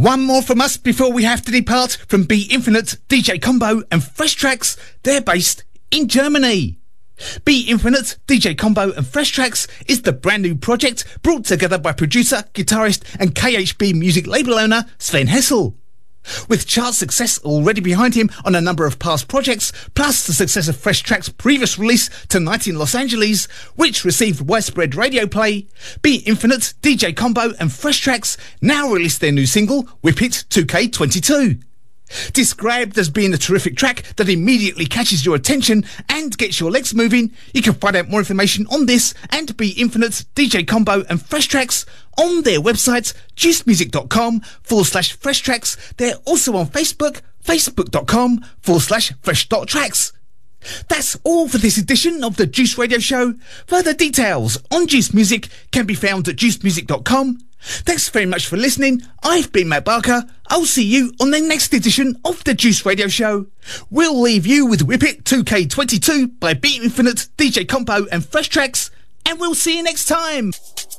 One more from us before we have to depart from Be Infinite, DJ Combo and Fresh Tracks. They're based in Germany. Be Infinite, DJ Combo and Fresh Tracks is the brand new project brought together by producer, guitarist and KHB music label owner Sven Hessel. With chart success already behind him on a number of past projects, plus the success of Fresh Tracks' previous release, Tonight in Los Angeles, which received widespread radio play, Be Infinite, DJ Combo and Fresh Tracks now release their new single, Whip It 2K22. Described as being a terrific track that immediately catches your attention and gets your legs moving, you can find out more information on this and Be Infinite, DJ Combo and Fresh Tracks on their website, juicemusic.com/Fresh Tracks. They're also on Facebook, facebook.com/fresh.tracks. That's all for this edition of the Juice Radio Show. Further details on Juice Music can be found at juicemusic.com. Thanks very much for listening. I've been Matt Barker. I'll see you on the next edition of the Juice Radio Show. We'll leave you with Whip It 2K22 by Be Infinite, DJ Combo and Fresh Tracks, and we'll see you next time.